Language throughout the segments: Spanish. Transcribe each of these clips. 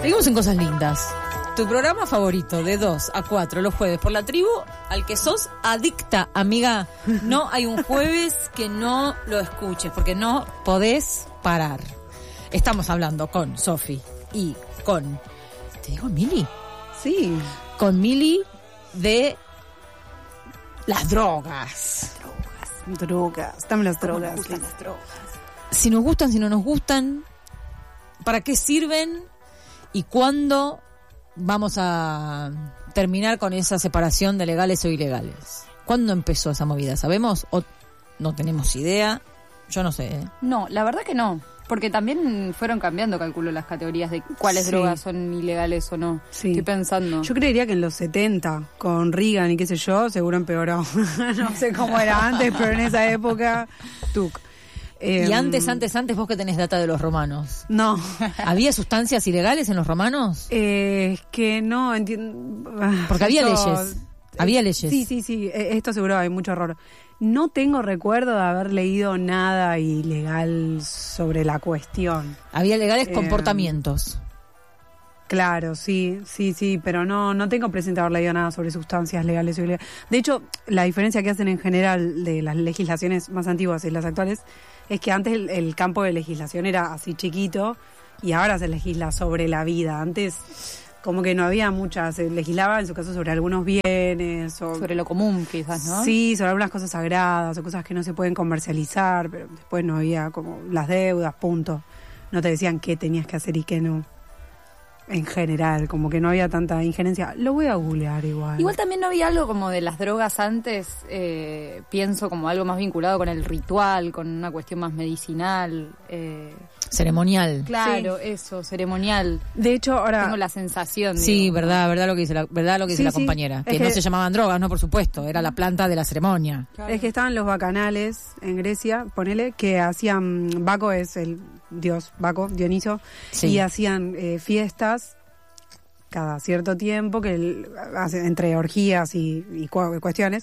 Seguimos en Cosas Lindas. Tu programa favorito de 2 a 4 los jueves por la tribu, al que sos adicta, amiga. No hay un jueves que no lo escuches, porque no podés parar. Estamos hablando con Sofi y con... ¿Te digo Mili? Sí. Con Mili de las drogas. Drogas. Dame las drogas. Nos gustan las drogas. Si nos gustan, si no nos gustan, ¿para qué sirven? ¿Y cuándo vamos a terminar con esa separación de legales o ilegales? ¿Cuándo empezó esa movida? ¿Sabemos o no tenemos idea? Yo no sé, ¿eh? No, la verdad que no. Porque también fueron cambiando, calculo, las categorías de cuáles drogas son ilegales o no. Sí. Estoy pensando. Yo creería que en los 70, con Reagan y qué sé yo, seguro empeoró. No sé cómo era antes, pero en esa época, tuc. Y antes, vos que tenés data de los romanos. No. ¿Había sustancias ilegales en los romanos? Es que no entiendo. Porque había leyes. Había leyes. Sí. Esto seguro hay mucho error. No tengo recuerdo de haber leído nada ilegal sobre la cuestión. Había legales comportamientos. Claro, sí, pero no tengo presente haber leído nada sobre sustancias legales o ilegales. De hecho, la diferencia que hacen en general de las legislaciones más antiguas y las actuales es que antes el campo de legislación era así chiquito y ahora se legisla sobre la vida. Antes como que no había muchas, se legislaba en su caso sobre algunos bienes o sobre lo común quizás, ¿no? Sí, sobre algunas cosas sagradas o cosas que no se pueden comercializar, pero después no había como las deudas, punto. No te decían qué tenías que hacer y qué no. En general, como que no había tanta injerencia. Lo voy a googlear igual. Igual también no había algo como de las drogas antes, pienso como algo más vinculado con el ritual, con una cuestión más medicinal. Ceremonial. Claro, sí. Eso, ceremonial. De hecho, ahora... Tengo la sensación. Sí, digo, verdad lo que dice la compañera. Que no se llamaban drogas, no, por supuesto. Era la planta de la ceremonia. Claro. Es que estaban los bacanales en Grecia, ponele, que hacían... Baco es el dios Baco, Dioniso, sí. Y hacían fiestas cada cierto tiempo, que entre orgías y cuestiones,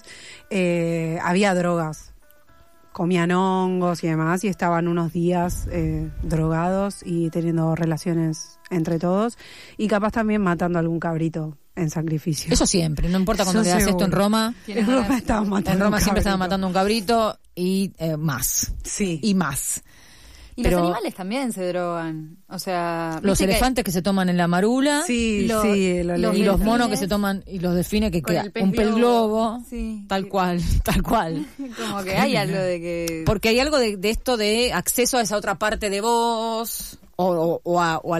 había drogas. Comían hongos y demás, y estaban unos días drogados y teniendo relaciones entre todos, y capaz también matando a algún cabrito en sacrificio. Eso siempre, no importa cuando leas esto en Roma. En Roma estaban matando en Roma siempre estaban matando un cabrito y más. Sí. Y más. Y los animales también se drogan, o sea... Los elefantes que se toman en la marula. Sí, y los monos que se toman, y los delfines que quedan un pez globo. Sí. Tal cual. Como que hay algo de que... Porque hay algo de esto de acceso a esa otra parte de vos, a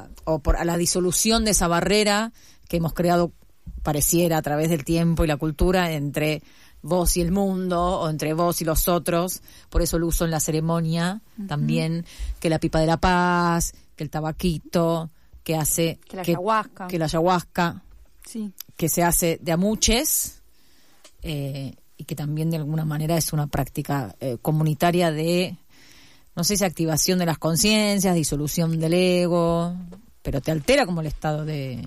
la disolución de esa barrera que hemos creado, pareciera, a través del tiempo y la cultura, entre vos y el mundo, o entre vos y los otros. Por eso lo uso en la ceremonia también, que la pipa de la paz, que el tabaquito, que hace... Que la ayahuasca, sí. Que se hace de a muches, y que también de alguna manera es una práctica comunitaria de, no sé si activación de las conciencias, disolución del ego, pero te altera como el estado de...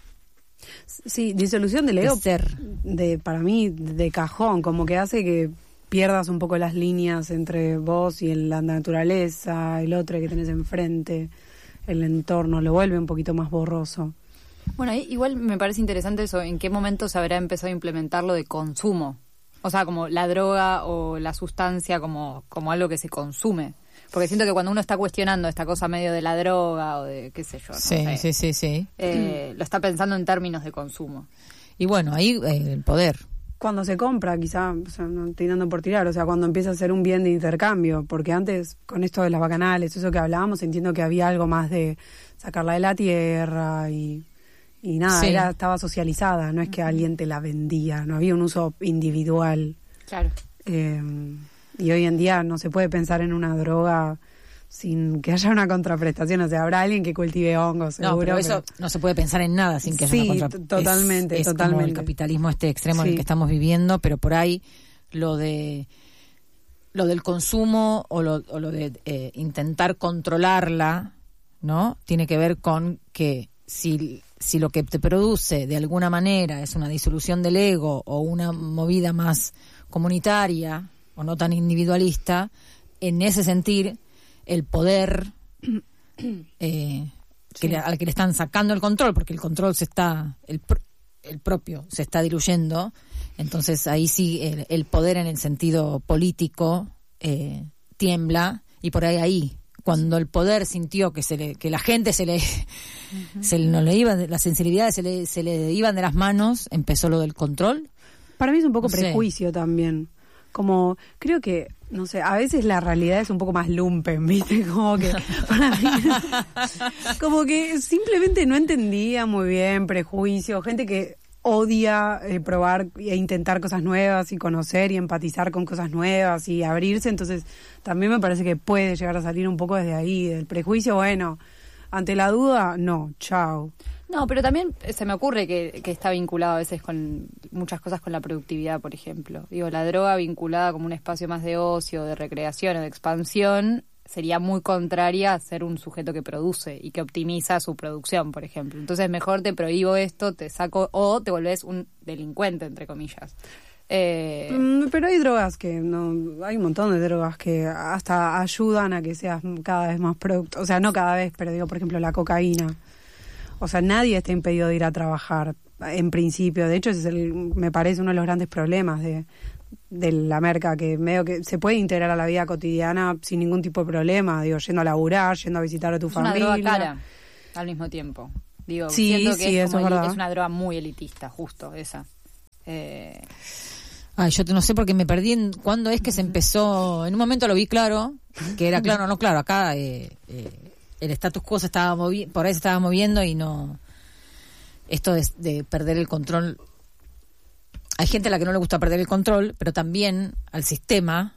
Sí, disolución del ego, para mí, de cajón, como que hace que pierdas un poco las líneas entre vos y la naturaleza, el otro que tenés enfrente, el entorno, lo vuelve un poquito más borroso. Bueno, igual me parece interesante eso, en qué momento se habrá empezado a implementar lo de consumo, o sea, como la droga o la sustancia como algo que se consume. Porque siento que cuando uno está cuestionando esta cosa medio de la droga o de qué sé yo, no sé, sí. Lo está pensando en términos de consumo. Y bueno, ahí el poder. Cuando se compra, quizá, o sea, no estoy dando por tirar, o sea, cuando empieza a ser un bien de intercambio, porque antes, con esto de las bacanales, eso que hablábamos, entiendo que había algo más de sacarla de la tierra y nada, sí. Estaba socializada, no es que alguien te la vendía, no había un uso individual. Claro. Y hoy en día no se puede pensar en una droga sin que haya una contraprestación. O sea, habrá alguien que cultive hongos, seguro. No, pero eso no se puede pensar en nada sin que haya una contraprestación. Totalmente, es totalmente. Como el capitalismo extremo en el que estamos viviendo, pero por ahí lo del consumo o lo de intentar controlarla, ¿no? Tiene que ver con que si lo que te produce de alguna manera es una disolución del ego o una movida más comunitaria o no tan individualista, en ese sentir el poder al que le están sacando el control, porque el control el propio se está diluyendo. Entonces ahí sí el poder en el sentido político tiembla, y por ahí cuando el poder sintió que la gente las sensibilidades se le iban de las manos, empezó lo del control. Para mí es un poco prejuicio también. Como, creo que, no sé, a veces la realidad es un poco más lumpen, ¿viste? Como que, para mí, como que simplemente no entendía muy bien, prejuicio, gente que odia probar e intentar cosas nuevas y conocer y empatizar con cosas nuevas y abrirse. Entonces también me parece que puede llegar a salir un poco desde ahí, del prejuicio. Bueno, ante la duda, no, chao. No, pero también se me ocurre que está vinculado a veces con muchas cosas con la productividad, por ejemplo. Digo, la droga vinculada como un espacio más de ocio, de recreación o de expansión sería muy contraria a ser un sujeto que produce y que optimiza su producción, por ejemplo. Entonces mejor te prohíbo esto, te saco, o te volvés un delincuente, entre comillas. Pero hay drogas que no, hay un montón de drogas que hasta ayudan a que seas cada vez más producto, o sea, no cada vez, pero digo, por ejemplo, la cocaína. O sea, nadie está impedido de ir a trabajar, en principio. De hecho, ese es me parece uno de los grandes problemas de la merca, que medio que se puede integrar a la vida cotidiana sin ningún tipo de problema, digo, yendo a laburar, yendo a visitar a tu familia. Es una droga cara, al mismo tiempo. Digo, sí, siento que eso es verdad. Es una droga muy elitista, justo, esa. Yo no sé porque me perdí cuándo es que se empezó. En un momento lo vi claro, que era claro o no claro. Acá el status quo por ahí se estaba moviendo y no. Esto de perder el control. Hay gente a la que no le gusta perder el control, pero también al sistema,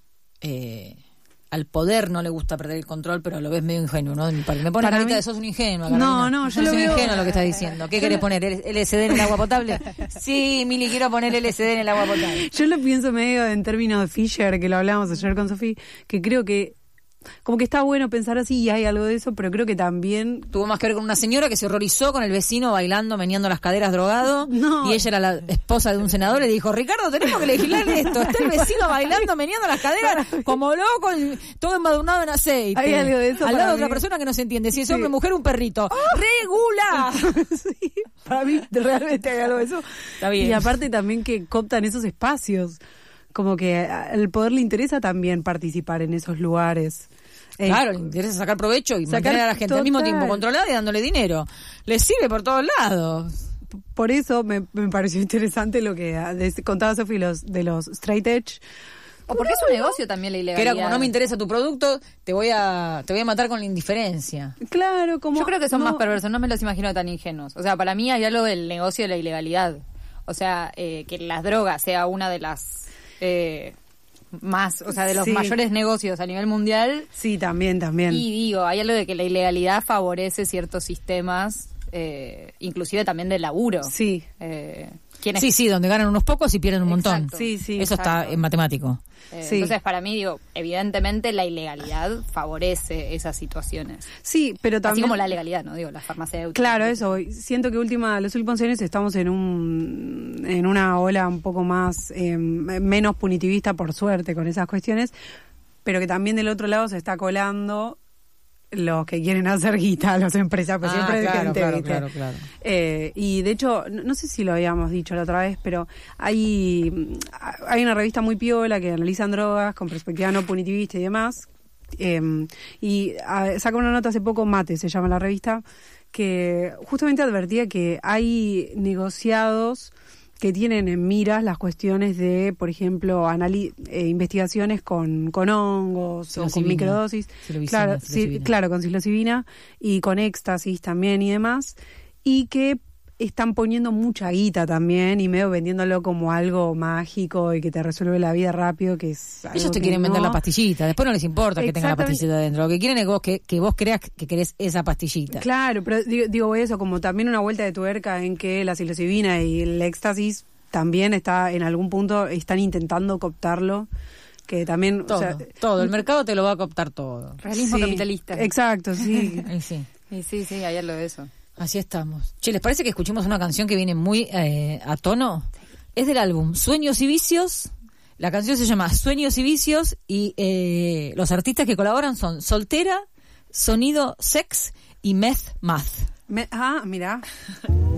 al poder no le gusta perder el control, pero lo ves medio ingenuo, ¿no? Me pone carita de sos un ingenuo. No, yo lo veo ingenuo lo que estás diciendo. ¿Qué querés poner? ¿LSD en el agua potable? Sí, Mili, quiero poner LSD en el agua potable. Yo lo pienso medio en términos de Fisher, que lo hablamos ayer con Sofía, que creo que como que está bueno pensar así y hay algo de eso, pero creo que también tuvo más que ver con una señora que se horrorizó con el vecino bailando, meneando las caderas drogado, y ella era la esposa de un senador y le dijo, Ricardo, tenemos que legislar esto, está el vecino bailando, meneando las caderas como loco, todo embadurnado en aceite. Hay algo de eso al lado de otra persona que no se entiende, si es hombre, mujer, un perrito. ¡Regula! Sí, para mí realmente hay algo de eso. Está bien. Y aparte también que cooptan esos espacios. Como que al poder le interesa también participar en esos lugares. Claro, le interesa sacar provecho y mantener a la gente al mismo tiempo controlada y dándole dinero. Le sirve por todos lados. Por eso me pareció interesante lo que contaba Sofi de los straight edge. O porque es un negocio también la ilegalidad. Que era como, no me interesa tu producto, te voy a matar con la indiferencia. Claro, como... Yo creo que son más perversos, no me los imagino tan ingenuos. O sea, para mí hay algo del negocio de la ilegalidad. O sea, que las drogas sea una de las... más, o sea, de los mayores negocios a nivel mundial. Sí, también. Y digo, hay algo de que la ilegalidad favorece ciertos sistemas, inclusive también de laburo. Sí. Sí, donde ganan unos pocos y pierden un montón. Exacto. Sí, eso está en matemático. Entonces, para mí, digo, evidentemente la ilegalidad favorece esas situaciones. Sí, pero también... Así como la legalidad, ¿no? Digo, las farmacéuticas. Claro, eso. Siento que los últimos años estamos en una ola un poco más, menos punitivista, por suerte, con esas cuestiones, pero que también del otro lado se está colando los que quieren hacer guita, las empresas, pues siempre hay gente, ¿viste? Claro. Y de hecho, no sé si lo habíamos dicho la otra vez, pero hay una revista muy piola que analizan drogas con perspectiva no punitivista y demás, y saca una nota hace poco, Mate se llama la revista, que justamente advertía que hay negociados que tienen en miras las cuestiones de, por ejemplo, investigaciones con hongos o con microdosis, claro, con psilocibina y con éxtasis también y demás, y que están poniendo mucha guita también y medio vendiéndolo como algo mágico y que te resuelve la vida rápido, que es algo. Ellos te quieren vender la pastillita, después no les importa que tenga la pastillita adentro, lo que quieren es que vos creas que querés esa pastillita. Claro, pero digo eso, como también una vuelta de tuerca en que la psilocibina y el éxtasis también en algún punto están intentando cooptarlo, que también... Todo, el mercado te lo va a cooptar todo. Realismo capitalista. Exacto, sí. Sí, hay algo de eso. Así estamos. Che, ¿les parece que escuchemos una canción que viene muy a tono? Es del álbum Sueños y Vicios. La canción se llama Sueños y Vicios y los artistas que colaboran son Soltera, Sonido Sex y meth math. Mirá.